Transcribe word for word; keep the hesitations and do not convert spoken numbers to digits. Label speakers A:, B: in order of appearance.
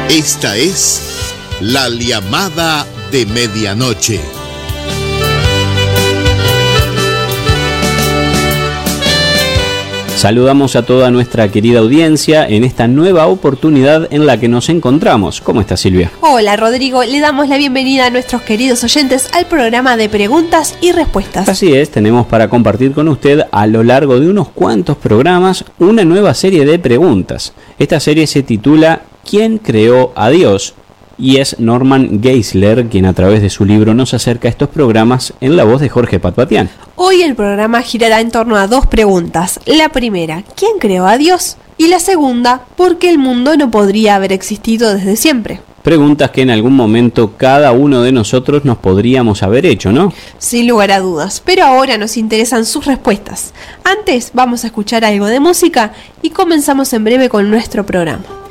A: Esta es La Llamada de Medianoche.
B: Saludamos a toda nuestra querida audiencia en esta nueva oportunidad en la que nos encontramos. ¿Cómo está, Silvia?
C: Hola, Rodrigo. Le damos la bienvenida a nuestros queridos oyentes al programa de preguntas y respuestas.
B: Así es, tenemos para compartir con usted a lo largo de unos cuantos programas una nueva serie de preguntas. Esta serie se titula ¿Quién creó a Dios? Y es Norman Geisler quien a través de su libro nos acerca a estos programas en la voz de Jorge Patpatián.
C: Hoy el programa girará en torno a dos preguntas. La primera, ¿quién creó a Dios? Y la segunda, ¿por qué el mundo no podría haber existido desde siempre?
B: Preguntas que en algún momento cada uno de nosotros nos podríamos haber hecho, ¿no?
C: Sin lugar a dudas, pero ahora nos interesan sus respuestas. Antes vamos a escuchar algo de música y comenzamos en breve con nuestro programa.